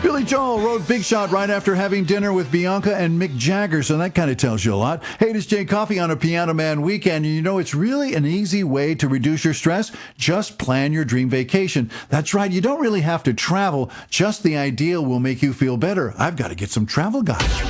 Billy Joel wrote Big Shot right after having dinner with Bianca and Mick Jagger, so that kind of tells you a lot. Hey, this is Jay Coffey on a Piano Man weekend. You know, it's really an easy way to reduce your stress. Just plan your dream vacation. That's right, you don't really have to travel. Just the idea will make you feel better. I've got to get some travel guides.